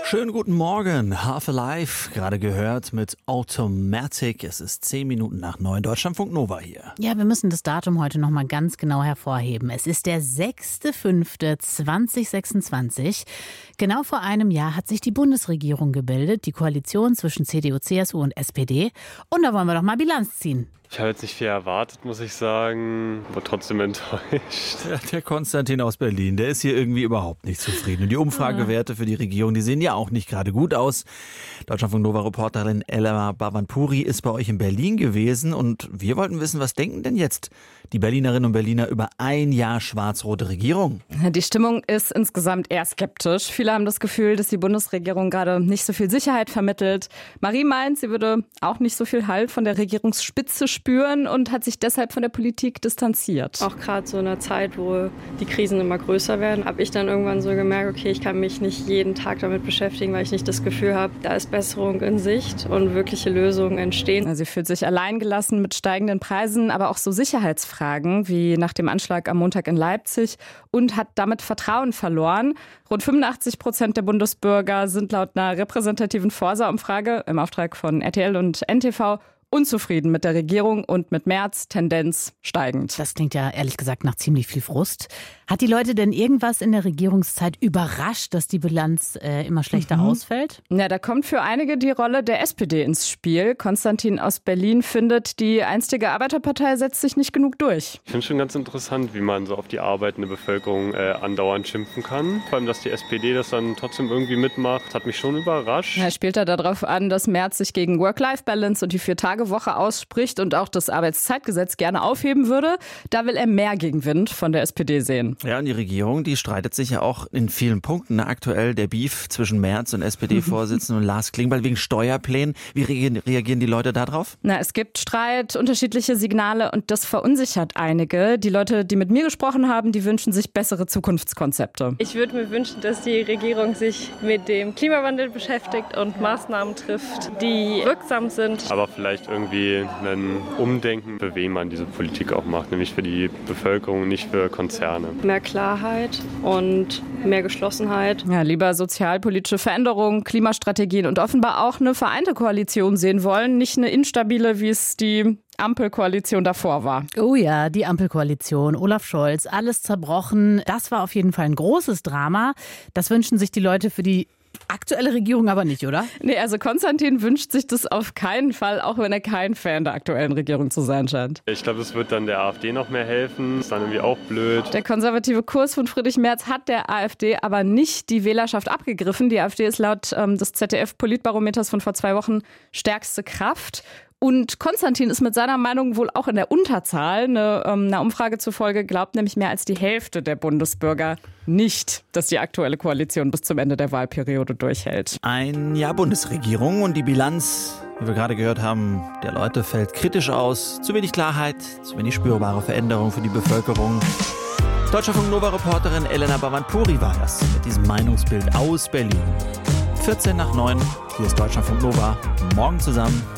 Schönen guten Morgen, Half Alive, gerade gehört mit Automatic. Es ist 10 Minuten nach 9, Deutschlandfunk Nova hier. Ja, wir müssen das Datum heute nochmal ganz genau hervorheben. Es ist der 6.5.2026. Genau vor einem Jahr hat sich die Bundesregierung gebildet, die Koalition zwischen CDU, CSU und SPD. Und da wollen wir doch mal Bilanz ziehen. Ich habe jetzt nicht viel erwartet, muss ich sagen, aber trotzdem enttäuscht. Ja, der Konstantin aus Berlin, der ist hier irgendwie überhaupt nicht zufrieden. Und die Umfragewerte für die Regierung, die sehen ja auch nicht gerade gut aus. Deutschlandfunk Nova-Reporterin Elena Bhavanpuri ist bei euch in Berlin gewesen und wir wollten wissen, was denken denn jetzt die Berlinerinnen und Berliner über ein Jahr schwarz-rote Regierung? Die Stimmung ist insgesamt eher skeptisch. Viele haben das Gefühl, dass die Bundesregierung gerade nicht so viel Sicherheit vermittelt. Marie meint, sie würde auch nicht so viel Halt von der Regierungsspitze spüren und hat sich deshalb von der Politik distanziert. Auch gerade so in einer Zeit, wo die Krisen immer größer werden, habe ich dann irgendwann so gemerkt, okay, ich kann mich nicht jeden Tag damit beschäftigen, weil ich nicht das Gefühl habe, da ist Besserung in Sicht und wirkliche Lösungen entstehen. Sie fühlt sich alleingelassen mit steigenden Preisen, aber auch so Sicherheitsfragen wie nach dem Anschlag am Montag in Leipzig und hat damit Vertrauen verloren. Rund 85% der Bundesbürger sind laut einer repräsentativen Forsa-Umfrage im Auftrag von RTL und NTV unzufrieden mit der Regierung und mit Merz, Tendenz steigend. Das klingt ja ehrlich gesagt nach ziemlich viel Frust. Hat die Leute denn irgendwas in der Regierungszeit überrascht, dass die Bilanz immer schlechter ausfällt? Ja, da kommt für einige die Rolle der SPD ins Spiel. Konstantin aus Berlin findet, die einstige Arbeiterpartei setzt sich nicht genug durch. Ich finde schon ganz interessant, wie man so auf die arbeitende Bevölkerung andauernd schimpfen kann. Vor allem, dass die SPD das dann trotzdem irgendwie mitmacht, hat mich schon überrascht. Er spielt da darauf an, dass Merz sich gegen Work-Life-Balance und die 4-Tage-Woche ausspricht und auch das Arbeitszeitgesetz gerne aufheben würde. Da will er mehr Gegenwind von der SPD sehen. Ja, und die Regierung, die streitet sich ja auch in vielen Punkten. Aktuell der Beef zwischen Merz und SPD-Vorsitzenden und Lars Klingbeil wegen Steuerplänen. Wie reagieren die Leute darauf? Es gibt Streit, unterschiedliche Signale und das verunsichert einige. Die Leute, die mit mir gesprochen haben, die wünschen sich bessere Zukunftskonzepte. Ich würde mir wünschen, dass die Regierung sich mit dem Klimawandel beschäftigt und Maßnahmen trifft, die wirksam sind. Aber vielleicht irgendwie ein Umdenken, für wen man diese Politik auch macht, nämlich für die Bevölkerung, nicht für Konzerne. Mehr Klarheit und mehr Geschlossenheit. Ja, lieber sozialpolitische Veränderungen, Klimastrategien und offenbar auch eine vereinte Koalition sehen wollen, nicht eine instabile, wie es die Ampelkoalition davor war. Oh ja, die Ampelkoalition, Olaf Scholz, alles zerbrochen. Das war auf jeden Fall ein großes Drama. Das wünschen sich die Leute für die aktuelle Regierung aber nicht, oder? Nee, also Konstantin wünscht sich das auf keinen Fall, auch wenn er kein Fan der aktuellen Regierung zu sein scheint. Ich glaube, es wird dann der AfD noch mehr helfen. Ist dann irgendwie auch blöd. Der konservative Kurs von Friedrich Merz hat der AfD aber nicht die Wählerschaft abgegriffen. Die AfD ist laut des ZDF-Politbarometers von vor 2 Wochen stärkste Kraft. Und Konstantin ist mit seiner Meinung wohl auch in der Unterzahl. Einer Umfrage zufolge glaubt nämlich mehr als die Hälfte der Bundesbürger nicht, dass die aktuelle Koalition bis zum Ende der Wahlperiode durchhält. Ein Jahr Bundesregierung und die Bilanz, wie wir gerade gehört haben, der Leute fällt kritisch aus. Zu wenig Klarheit, zu wenig spürbare Veränderung für die Bevölkerung. Deutschlandfunk Nova-Reporterin Elena Bhavanpuri war das mit diesem Meinungsbild aus Berlin. 14 nach 9, hier ist Deutschlandfunk Nova. Morgen zusammen.